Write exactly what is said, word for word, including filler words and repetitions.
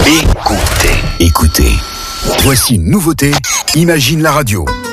Écoutez, écoutez. Voici une nouveauté. Imagine la radio.